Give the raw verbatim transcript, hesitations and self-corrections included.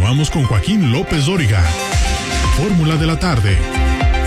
Continuamos con Joaquín López Dóriga. Fórmula de la tarde.